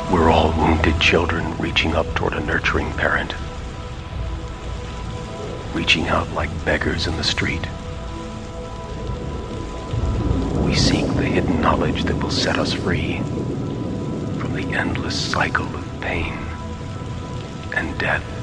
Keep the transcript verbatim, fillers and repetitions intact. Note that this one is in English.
We're all wounded children reaching up toward a nurturing parent. Reaching out like beggars in the street. We seek the hidden knowledge that will set us free from the endless cycle of pain and death.